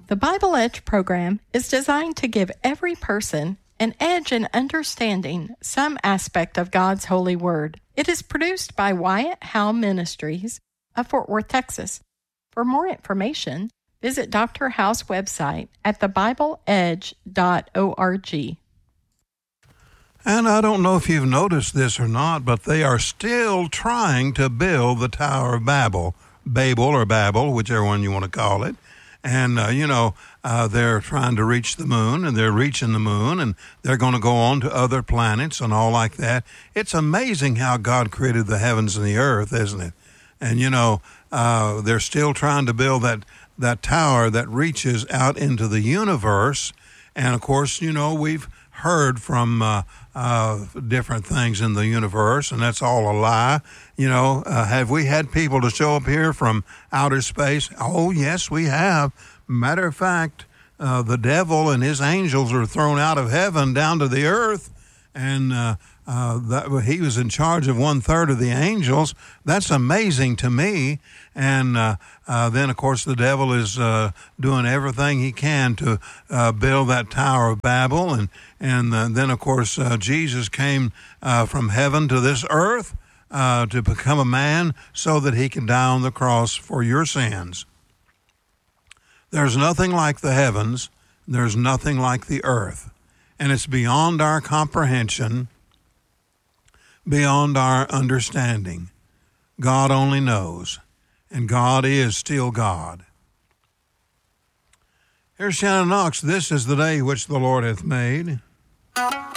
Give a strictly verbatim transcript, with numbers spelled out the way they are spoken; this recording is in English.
The Bible Edge program is designed to give every person an edge in understanding some aspect of God's holy word. It is produced by Wyatt Howe Ministries of Fort Worth, Texas. For more information, visit Doctor Howe's website at the bible edge dot org. And I don't know if you've noticed this or not, but they are still trying to build the Tower of Babel, Babel or Babel, whichever one you want to call it. And, uh, you know, uh, they're trying to reach the moon, and they're reaching the moon, and they're going to go on to other planets and all like that. It's amazing how God created the heavens and the earth, isn't it? And, you know, uh, they're still trying to build that, that tower that reaches out into the universe. And, of course, you know, we've heard from uh, uh, different things in the universe, and that's all a lie. You know, uh, have we had people to show up here from outer space? Oh, yes, we have. Matter of fact, uh, the devil and his angels were thrown out of heaven down to the earth, and uh, uh, that, he was in charge of one-third of the angels. That's amazing to me. And uh, uh, then, of course, the devil is uh, doing everything he can to uh, build that Tower of Babel. And, and uh, then, of course, uh, Jesus came uh, from heaven to this earth uh, to become a man so that he could die on the cross for your sins. There's nothing like the heavens. There's nothing like the earth. And it's beyond our comprehension, beyond our understanding. God only knows. And God is still God. Here's Shannon Knox. This is the day which the Lord hath made.